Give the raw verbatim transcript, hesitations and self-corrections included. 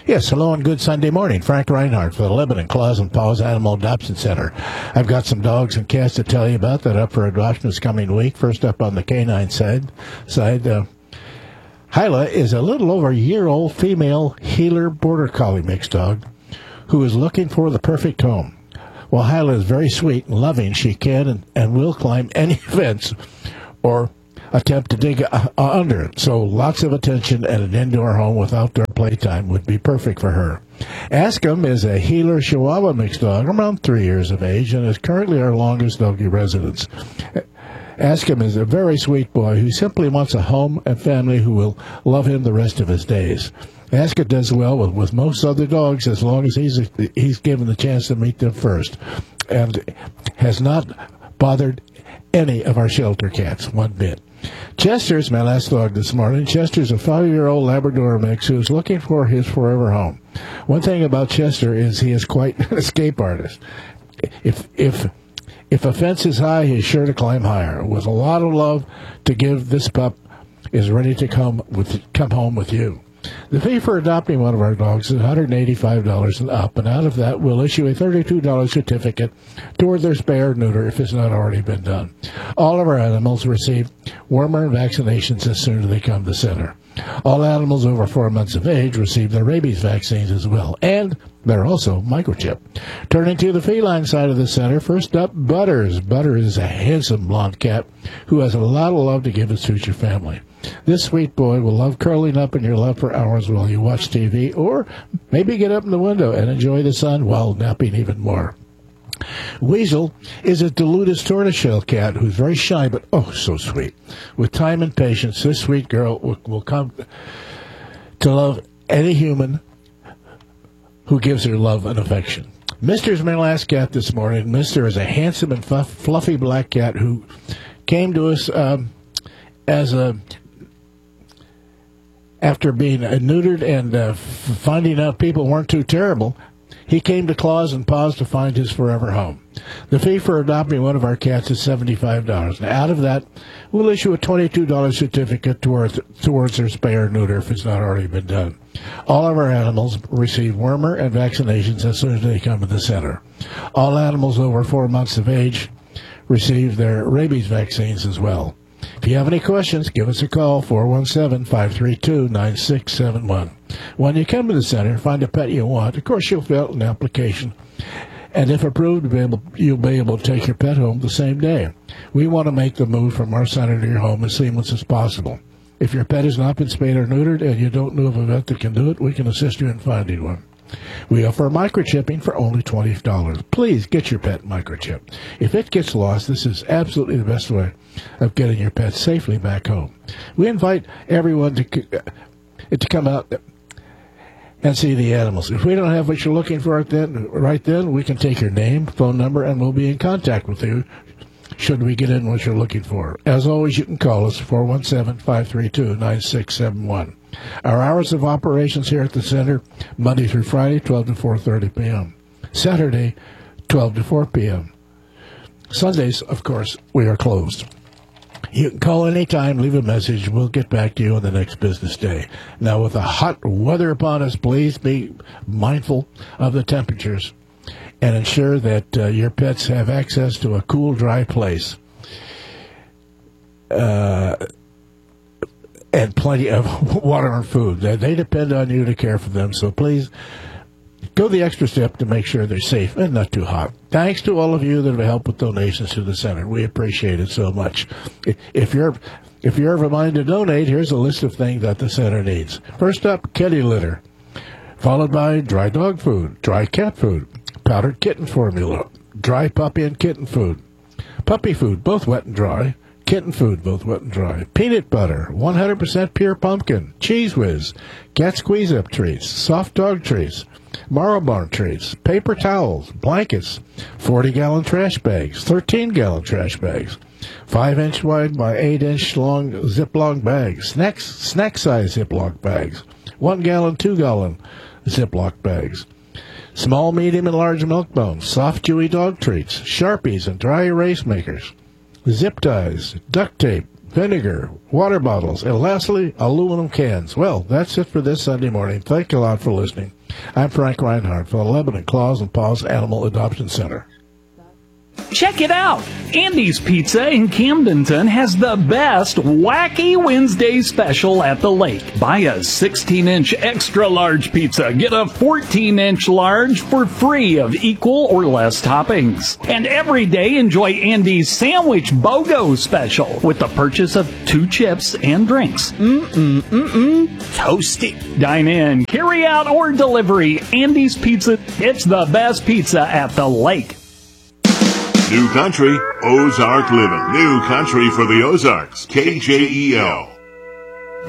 Yes, hello and good Sunday morning. Frank Reinhardt for the Lebanon Claws and Paws Animal Adoption Center. I've got some dogs and cats to tell you about that are up for adoption this coming week. First up on the canine side, side uh, Hyla is a little over a year-old female heeler border collie mixed dog who is looking for the perfect home. While Hyla is very sweet and loving, she can and, and will climb any fence or attempt to dig uh, under it. So lots of attention and an indoor home with outdoor playtime would be perfect for her. Askham is a heeler Chihuahua mixed dog, around three years of age, and is currently our longest doggy residence. Askham is a very sweet boy who simply wants a home and family who will love him the rest of his days. Askham does well with, with most other dogs as long as he's he's given the chance to meet them first, and has not bothered any of our shelter cats one bit. Chester's my last dog this morning. Chester's a five-year-old Labrador mix who is looking for his forever home. One thing about Chester is he is quite an escape artist. If if if a fence is high, he's sure to climb higher. With a lot of love to give, this pup is ready to come with come home with you. The fee for adopting one of our dogs is one hundred eighty-five dollars and up, and out of that, we'll issue a thirty-two dollars certificate toward their spay or neuter if it's not already been done. All of our animals receive wormer vaccinations as soon as they come to center. All animals over four months of age receive their rabies vaccines as well, and they're also microchipped. Turning to the feline side of the center, first up, Butters. Butters is a handsome blonde cat who has a lot of love to give his future family. This sweet boy will love curling up in your lap for hours while you watch T V, or maybe get up in the window and enjoy the sun while napping even more. Weasel is a Deludus tortoiseshell cat who's very shy but oh so sweet. With time and patience, this sweet girl will, will come to love any human who gives her love and affection. Mister's my last cat this morning. Mister is a handsome and fluff, fluffy black cat who came to us um, as a after being uh, neutered and uh, f- finding out people weren't too terrible. He came to Claws and Paws to find his forever home. The fee for adopting one of our cats is seventy-five dollars. Now, out of that, we'll issue a twenty-two dollars certificate towards, towards their spay or neuter if it's not already been done. All of our animals receive wormer and vaccinations as soon as they come to the center. All animals over four months of age receive their rabies vaccines as well. If you have any questions, give us a call, four one seven, five three two, nine six seven one. When you come to the center, find a pet you want. Of course, you'll fill out an application. And if approved, you'll be, able, you'll be able to take your pet home the same day. We want to make the move from our center to your home as seamless as possible. If your pet has not been spayed or neutered and you don't know of a vet that can do it, we can assist you in finding one. We offer microchipping for only twenty dollars. Please get your pet microchipped. If it gets lost, this is absolutely the best way of getting your pet safely back home. We invite everyone to to come out and see the animals. If we don't have what you're looking for right then, right then, we can take your name, phone number, and we'll be in contact with you should we get in what you're looking for. As always, you can call us, four one seven, five three two, nine six seven one. Our hours of operations here at the center, Monday through Friday, twelve to four thirty p.m. Saturday, twelve to four p.m. Sundays, of course, we are closed. You can call anytime, leave a message. We'll get back to you on the next business day. Now, with the hot weather upon us, please be mindful of the temperatures and ensure that uh, your pets have access to a cool, dry place. Uh... And plenty of water and food. They depend on you to care for them, so please go the extra step to make sure they're safe and not too hot. Thanks to all of you that have helped with donations to the center. We appreciate it so much. If you're if you're ever minded to donate, here's a list of things that the center needs. First up, kitty litter, followed by dry dog food, dry cat food, powdered kitten formula, dry puppy and kitten food, puppy food, both wet and dry, kitten food, both wet and dry, peanut butter, one hundred percent pure pumpkin, Cheese Whiz, cat squeeze-up treats, soft dog treats, Marlboro treats, paper towels, blankets, forty-gallon trash bags, thirteen-gallon trash bags, five inch wide by eight inch long Ziploc bags, snacks, snack-size Ziploc bags, one-gallon, two-gallon Ziploc bags, small, medium, and large milk bones, soft, chewy dog treats, Sharpies and dry erase makers, zip ties, duct tape, vinegar, water bottles, and lastly, aluminum cans. Well, that's it for this Sunday morning. Thank you a lot for listening. I'm Frank Reinhardt for the Lebanon Claws and Paws Animal Adoption Center. Check it out! Andy's Pizza in Camdenton has the best Wacky Wednesday special at the lake. Buy a sixteen inch extra large pizza, get a fourteen inch large for free of equal or less toppings. And every day enjoy Andy's Sandwich BOGO special with the purchase of two chips and drinks. Mm-mm-mm-mm. Toasty. Dine in, carry out, or delivery. Andy's Pizza. It's the best pizza at the lake. New country, Ozark living. New country for the Ozarks. K J E L.